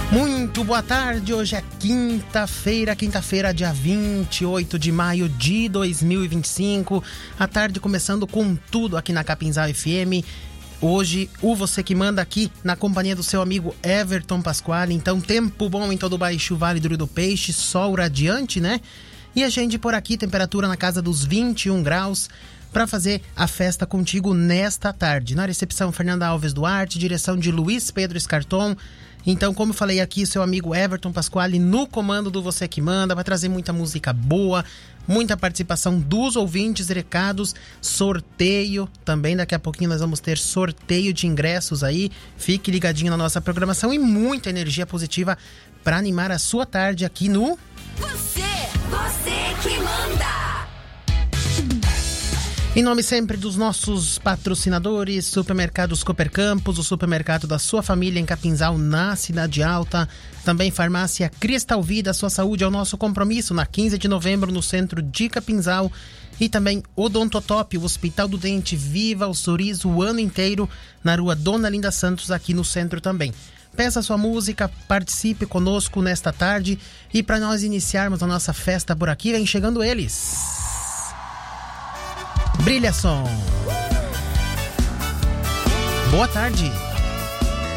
Muito boa tarde, hoje é quinta-feira, dia 28 de maio de 2025. A tarde começando com tudo aqui na Capinzal FM. Hoje, o Você Que Manda aqui na companhia do seu amigo Everton Pasquale. Então, tempo bom em todo o Baixo Vale do Rio do Peixe, sol radiante, né? E a gente por aqui, temperatura na casa dos 21 graus, para fazer a festa contigo nesta tarde. Na recepção, Fernanda Alves Duarte, direção de Luiz Pedro Escarton. Então, como eu falei aqui, seu amigo Everton Pasquale no comando do Você Que Manda, vai trazer muita música boa, muita participação dos ouvintes, recados, sorteio. Também daqui a pouquinho nós vamos ter sorteio de ingressos aí. Fique ligadinho na nossa programação e muita energia positiva para animar a sua tarde aqui no... Você que manda! Em nome sempre dos nossos patrocinadores, Supermercados Cooper Campos, o supermercado da sua família em Capinzal, na Cidade Alta. Também Farmácia Cristal Vida, sua saúde é o nosso compromisso, na 15 de novembro, no centro de Capinzal. E também Odontotop, o Hospital do Dente, viva o sorriso o ano inteiro, na rua Dona Linda Santos, aqui no centro também. Peça sua música, participe conosco nesta tarde. E para nós iniciarmos a nossa festa por aqui, vem chegando eles. Brilha som. Boa tarde.